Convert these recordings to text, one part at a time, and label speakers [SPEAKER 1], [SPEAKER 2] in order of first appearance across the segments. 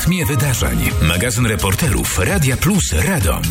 [SPEAKER 1] pasmie wydarzeń. Magazyn reporterów Radia Plus Radom.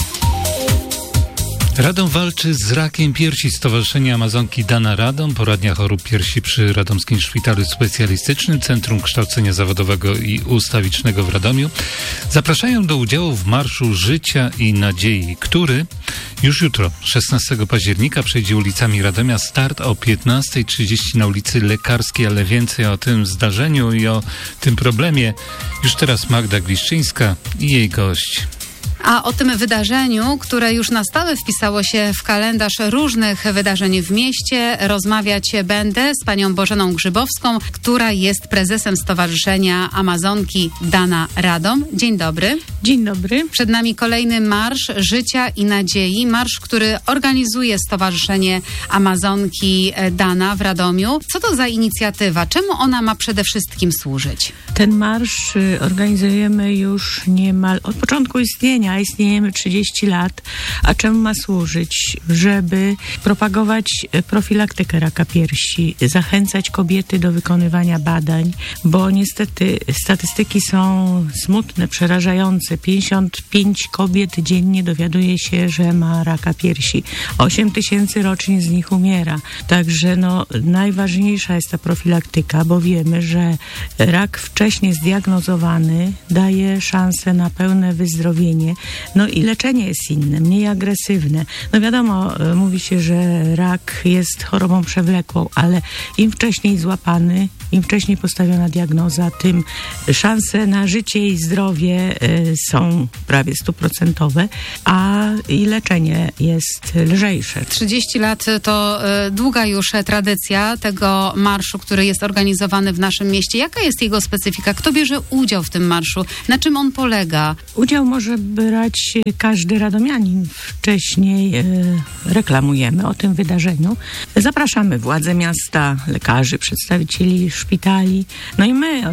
[SPEAKER 2] Radom walczy z rakiem piersi. Stowarzyszenie Amazonki Dana Radom, poradnia chorób piersi przy Radomskim Szpitalu Specjalistycznym, Centrum Kształcenia Zawodowego i Ustawicznego w Radomiu zapraszają do udziału w Marszu Życia i Nadziei, który już jutro, 16 października, przejdzie ulicami Radomia. Start o 15:30 na ulicy Lekarskiej, ale więcej o tym zdarzeniu i o tym problemie już teraz Magda Gliszczyńska i jej gość.
[SPEAKER 3] A o tym wydarzeniu, które już na stałe wpisało się w kalendarz różnych wydarzeń w mieście, rozmawiać będę z panią Bożeną Grzybowską, która jest prezesem Stowarzyszenia Amazonki Dana Radom. Dzień dobry.
[SPEAKER 4] Dzień dobry.
[SPEAKER 3] Przed nami kolejny Marsz Życia i Nadziei. Marsz, który organizuje Stowarzyszenie Amazonki Dana w Radomiu. Co to za inicjatywa? Czemu ona ma przede wszystkim służyć?
[SPEAKER 4] Ten marsz organizujemy już niemal od początku istnienia. Istniejemy 30 lat. A czemu ma służyć? Żeby propagować profilaktykę raka piersi, zachęcać kobiety do wykonywania badań, bo niestety statystyki są smutne, przerażające. 55 kobiet dziennie dowiaduje się, że ma raka piersi. 8 tysięcy rocznie z nich umiera. Także najważniejsza jest ta profilaktyka, bo wiemy, że rak wcześnie zdiagnozowany daje szansę na pełne wyzdrowienie. I leczenie jest inne, mniej agresywne. Wiadomo, mówi się, że rak jest chorobą przewlekłą, ale im wcześniej złapany, im wcześniej postawiona diagnoza, tym szanse na życie i zdrowie są prawie 100%, a i leczenie jest lżejsze.
[SPEAKER 3] 30 lat to długa już tradycja tego marszu, który jest organizowany w naszym mieście. Jaka jest jego specyfika? Kto bierze udział w tym marszu? Na czym on polega?
[SPEAKER 4] Udział może brać każdy radomianin. Wcześniej reklamujemy o tym wydarzeniu. Zapraszamy władze miasta, lekarzy, przedstawicieli szpitali. I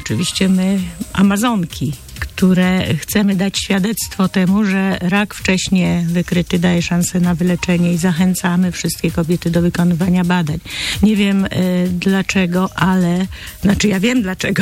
[SPEAKER 4] my, Amazonki, które chcemy dać świadectwo temu, że rak wcześnie wykryty daje szansę na wyleczenie i zachęcamy wszystkie kobiety do wykonywania badań. Nie wiem dlaczego, ja wiem dlaczego.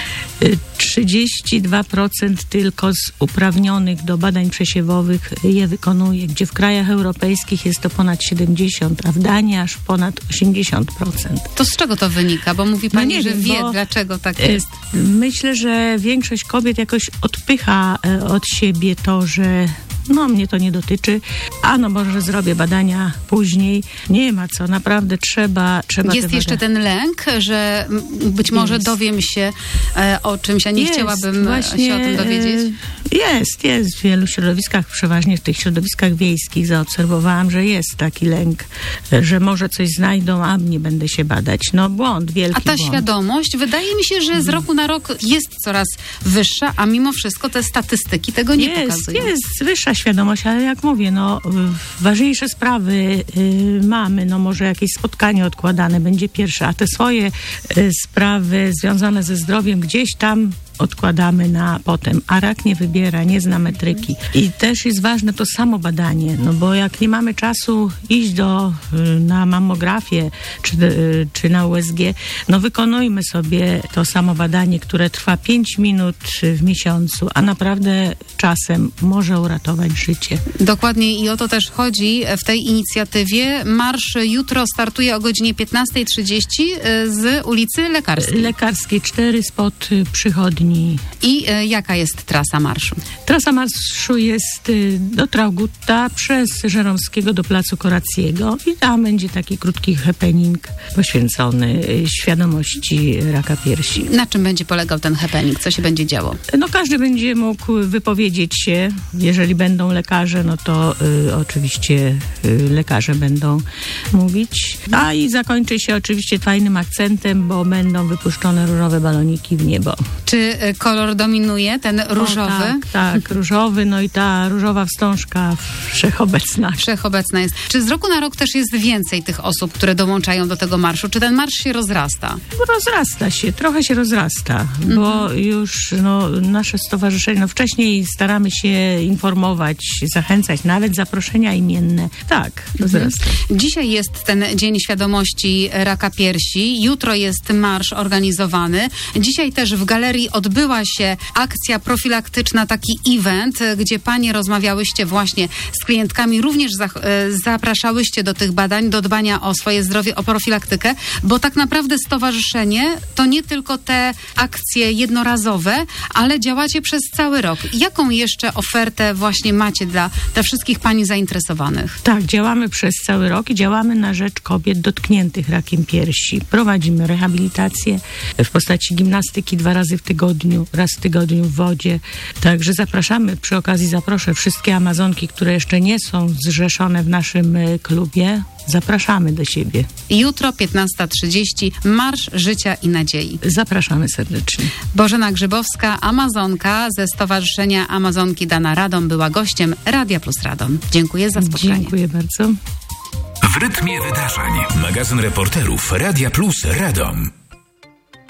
[SPEAKER 4] 32% tylko z uprawnionych do badań przesiewowych je wykonuje, gdzie w krajach europejskich jest to ponad 70%, a w Danii aż ponad 80%.
[SPEAKER 3] To z czego to wynika? Bo mówi pani, że wie, dlaczego tak jest.
[SPEAKER 4] Myślę, że większość kobiet jakoś odpycha od siebie to, że mnie to nie dotyczy, może zrobię badania później. Nie ma co, naprawdę trzeba
[SPEAKER 3] Jest jeszcze ten lęk, że być może dowiem się o czymś, a nie chciałabym się o tym dowiedzieć?
[SPEAKER 4] Jest w wielu środowiskach, przeważnie w tych środowiskach wiejskich zaobserwowałam, że jest taki lęk, że może coś znajdą, a nie będę się badać. Błąd, wielki błąd.
[SPEAKER 3] A ta świadomość, wydaje mi się, że z roku na rok jest coraz wyższa, a mimo wszystko te statystyki tego nie pokazują. Jest
[SPEAKER 4] wyższa świadomość, ale jak mówię, ważniejsze sprawy mamy, może jakieś spotkanie odkładane będzie pierwsze, a te swoje sprawy związane ze zdrowiem gdzieś tam odkładamy na potem, a rak nie wybiera, nie zna metryki. I też jest ważne to samo badanie, bo jak nie mamy czasu iść na mammografię czy na USG, wykonujmy sobie to samo badanie, które trwa 5 minut w miesiącu, a naprawdę czasem może uratować życie.
[SPEAKER 3] Dokładnie i o to też chodzi w tej inicjatywie. Marsz jutro startuje o godzinie 15:30 z ulicy Lekarskiej.
[SPEAKER 4] Lekarskiej 4 spod przychodni.
[SPEAKER 3] I jaka jest trasa marszu?
[SPEAKER 4] Trasa marszu jest do Traugutta przez Żeromskiego do Placu Korackiego i tam będzie taki krótki happening poświęcony świadomości raka piersi.
[SPEAKER 3] Na czym będzie polegał ten happening? Co się będzie działo?
[SPEAKER 4] Każdy będzie mógł wypowiedzieć się. Jeżeli będą lekarze, to oczywiście lekarze będą mówić. I zakończy się oczywiście fajnym akcentem, bo będą wypuszczone różowe baloniki w niebo.
[SPEAKER 3] Czy kolor dominuje, ten różowy?
[SPEAKER 4] Tak, różowy, i ta różowa wstążka wszechobecna.
[SPEAKER 3] Wszechobecna jest. Czy z roku na rok też jest więcej tych osób, które dołączają do tego marszu? Czy ten marsz się rozrasta?
[SPEAKER 4] Rozrasta się, trochę się rozrasta, bo już nasze stowarzyszenie, wcześniej staramy się informować, zachęcać, nawet zaproszenia imienne. Tak, rozrasta.
[SPEAKER 3] Dzisiaj jest ten Dzień Świadomości Raka Piersi, jutro jest marsz organizowany. Dzisiaj też w Galerii odbyła się akcja profilaktyczna, taki event, gdzie panie rozmawiałyście właśnie z klientkami, również zapraszałyście do tych badań, do dbania o swoje zdrowie, o profilaktykę, bo tak naprawdę stowarzyszenie to nie tylko te akcje jednorazowe, ale działacie przez cały rok. Jaką jeszcze ofertę właśnie macie dla wszystkich pań zainteresowanych?
[SPEAKER 4] Tak, działamy przez cały rok i działamy na rzecz kobiet dotkniętych rakiem piersi. Prowadzimy rehabilitację w postaci gimnastyki 2 razy w tygodniu, raz w tygodniu w wodzie. Także zapraszamy, przy okazji zaproszę wszystkie Amazonki, które jeszcze nie są zrzeszone w naszym klubie. Zapraszamy do siebie.
[SPEAKER 3] Jutro 15:30 Marsz Życia i Nadziei.
[SPEAKER 4] Zapraszamy serdecznie.
[SPEAKER 3] Bożena Grzybowska, Amazonka ze Stowarzyszenia Amazonki Dana Radom była gościem Radia Plus Radom. Dziękuję za spotkanie.
[SPEAKER 4] Dziękuję bardzo.
[SPEAKER 1] W rytmie wydarzeń. Magazyn reporterów Radia Plus Radom.